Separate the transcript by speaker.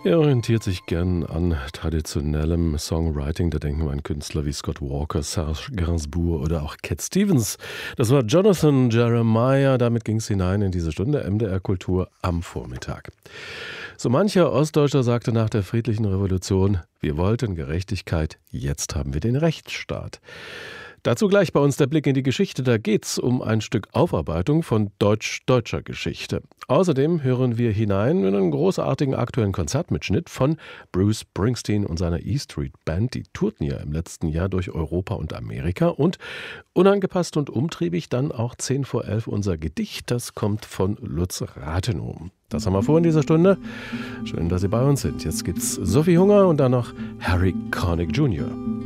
Speaker 1: Er orientiert sich gern an traditionellem Songwriting. Da denken wir an Künstler wie Scott Walker, Serge Gainsbourg oder auch Cat Stevens. Das war Jonathan Jeremiah. Damit ging es hinein in diese Stunde MDR Kultur am Vormittag. So mancher Ostdeutscher sagte nach der friedlichen Revolution: Wir wollten Gerechtigkeit, jetzt haben wir den Rechtsstaat. Dazu gleich bei uns der Blick in die Geschichte. Da geht's um ein Stück Aufarbeitung von deutsch-deutscher Geschichte. Außerdem hören wir hinein in einen großartigen aktuellen Konzertmitschnitt von Bruce Springsteen und seiner E Street Band. Die tourten ja im letzten Jahr durch Europa und Amerika. Und unangepasst und umtriebig dann auch 10 vor 11 unser Gedicht. Das kommt von Lutz Rathenow. Das haben wir vor in dieser Stunde. Schön, dass Sie bei uns sind. Jetzt gibt's Sophie Hunger und dann noch Harry Connick Jr.